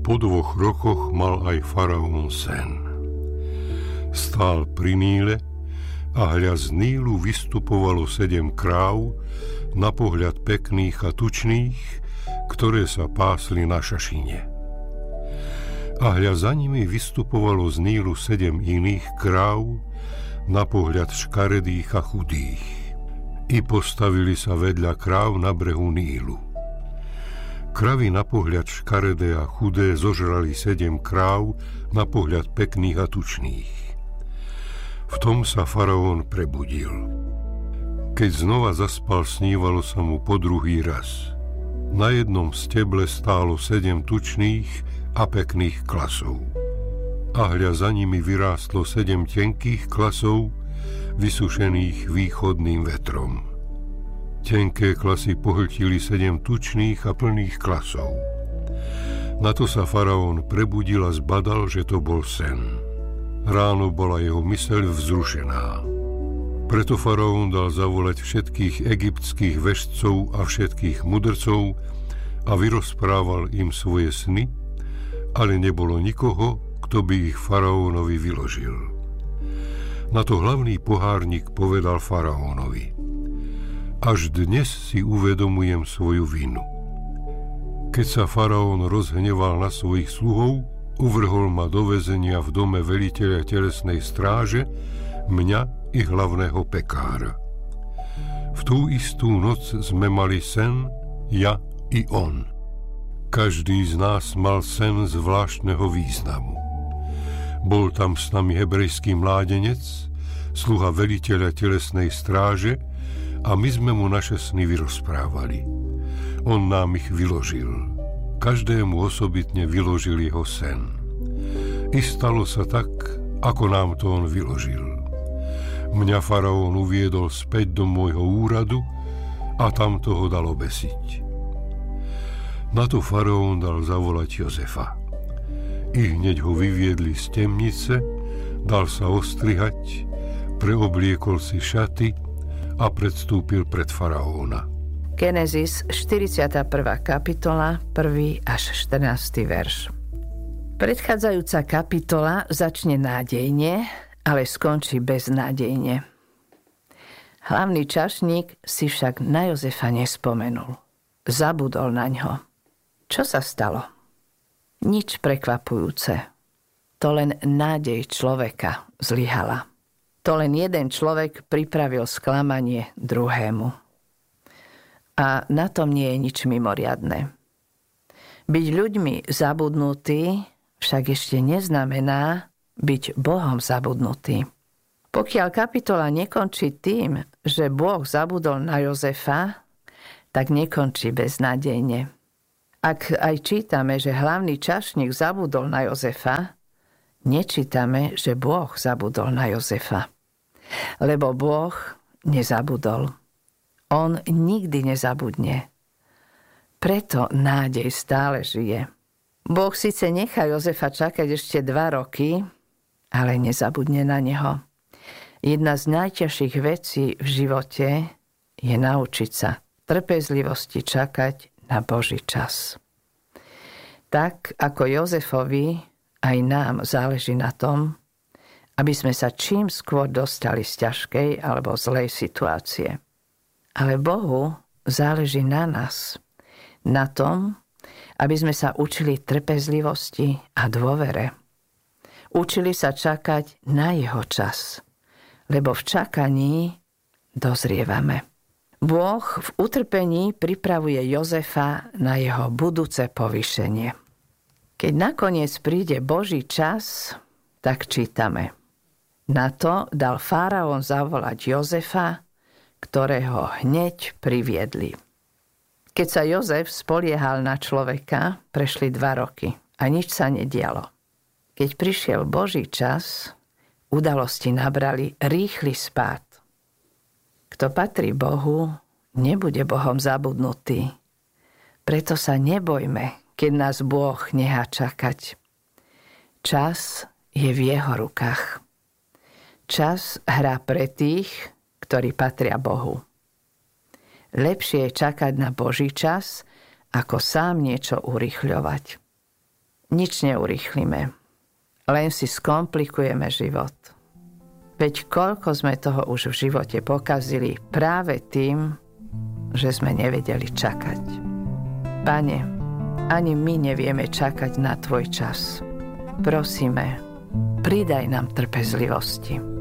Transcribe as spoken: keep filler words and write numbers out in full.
Po dvoch rokoch mal aj faraón sen. Stál pri Níle a hľa z Nílu vystupovalo sedem kráv, na pohľad pekných a tučných, ktoré sa pásli na šašine. A hľa za nimi vystupovalo z Nílu sedem iných kráv, na pohľad škaredých a chudých. I postavili sa vedľa kráv na brehu Nílu. Kravy na pohľad škaredé a chudé zožrali sedem kráv na pohľad pekných a tučných. V tom sa faraón prebudil. Keď znova zaspal, snívalo sa mu po druhý raz. Na jednom steble stálo sedem tučných a pekných klasov. A hľa za nimi vyrástlo sedem tenkých klasov, vysušených východným vetrom. Tenké klasy pohltili sedem tučných a plných klasov. Na to sa faraón prebudil a zbadal, že to bol sen. Ráno bola jeho myseľ vzrušená. Preto faraón dal zavolať všetkých egyptských vešcov a všetkých mudrcov a vyrozprával im svoje sny, ale nebolo nikoho, kto by ich faraónovi vyložil. Na to hlavný pohárnik povedal faraónovi: Až dnes si uvedomujem svoju vinu. Keď sa faraón rozhneval na svojich sluhov, uvrhol ma do väzenia v dome veliteľa telesnej stráže, mňa i hlavného pekára. V tú istú noc sme mali sen, ja i on. Každý z nás mal sen zvláštneho významu. Bol tam s nami hebrejský mládenec, sluha veliteľa telesnej stráže, a my sme mu naše sny vyrozprávali. On nám ich vyložil. Každému osobitne vyložil jeho sen. I stalo sa tak, ako nám to on vyložil. Mňa faraón uviedol späť do môjho úradu a tam toho dal obesiť. Na to faraón dal zavolať Jozefa. I hneď ho vyviedli z temnice, dal sa ostrihať, preobliekol si šaty a predstúpil pred faraóna. Genesis štyridsiata prvá kapitola, prvý až štrnásty verš. Predchádzajúca kapitola začne nádejne, ale skončí beznádejne. Hlavný čašník si však na Jozefa nespomenul. Zabudol na ňo. Čo sa stalo? Nič prekvapujúce. To len nádej človeka zlyhala. To len jeden človek pripravil sklamanie druhému. A na tom nie je nič mimoriadne. Byť ľuďmi zabudnutý však ešte neznamená byť Bohom zabudnutý. Pokiaľ kapitola nekončí tým, že Boh zabudol na Jozefa, tak nekončí beznádejne. Ak aj čítame, že hlavný čašník zabudol na Jozefa, nečítame, že Boh zabudol na Jozefa. Lebo Boh nezabudol. On nikdy nezabudne. Preto nádej stále žije. Boh síce nechá Jozefa čakať ešte dva roky, ale nezabudne na neho. Jedna z najťažších vecí v živote je naučiť sa trpezlivosti čakať na Boží čas. Tak ako Jozefovi, aj nám záleží na tom, aby sme sa čím skôr dostali z ťažkej alebo zlej situácie. Ale Bohu záleží na nás, na tom, aby sme sa učili trpezlivosti a dôvere. Učili sa čakať na jeho čas, lebo v čakaní dozrievame. Boh v utrpení pripravuje Jozefa na jeho budúce povýšenie. Keď nakoniec príde Boží čas, tak čítame: Na to dal faraón zavolať Jozefa, ktorého hneď priviedli. Keď sa Jozef spoliehal na človeka, prešli dva roky a nič sa nedialo. Keď prišiel Boží čas, udalosti nabrali rýchly spád. Kto patrí Bohu, nebude Bohom zabudnutý. Preto sa nebojme, keď nás Boh nechá čakať. Čas je v jeho rukách. Čas hrá pre tých, ktorí patria Bohu. Lepšie je čakať na Boží čas, ako sám niečo urýchľovať. nič neurýchlime. Len si skomplikujeme život. Veď koľko sme toho už v živote pokazili práve tým, že sme nevedeli čakať. Pane, ani my nevieme čakať na tvoj čas. Prosíme, pridaj nám trpezlivosti.